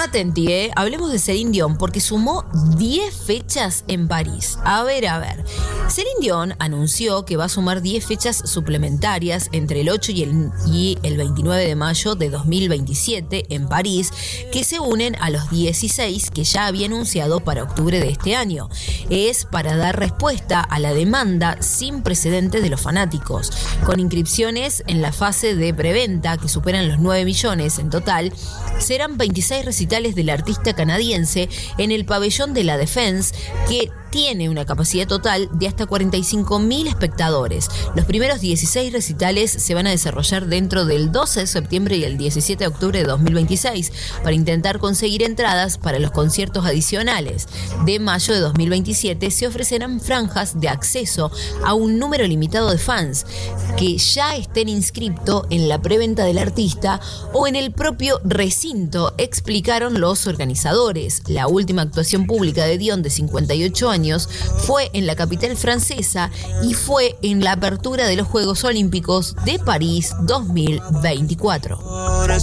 Atenti, hablemos de Celine Dion porque sumó 10 fechas en París. A ver. Celine Dion anunció que va a sumar 10 fechas suplementarias entre el 8 y el 29 de mayo de 2027 en París, que se unen a los 16 que ya había anunciado para octubre de este año. Es para dar respuesta a la demanda sin precedentes de los fanáticos. Con inscripciones en la fase de preventa que superan los 9 millones en total, serán 26 recitales del artista canadiense en el pabellón de la Défense, que tiene una capacidad total de hasta 45.000 espectadores. Los primeros 16 recitales se van a desarrollar dentro del 12 de septiembre y el 17 de octubre de 2026 para intentar conseguir entradas para los conciertos adicionales. De mayo de 2027 se ofrecerán franjas de acceso a un número limitado de fans que ya estén inscritos en la preventa del artista o en el propio recinto, explicaron los organizadores. La última actuación pública de Dion, de 58 años, fue en la capital francesa y fue en la apertura de los Juegos Olímpicos de París 2024.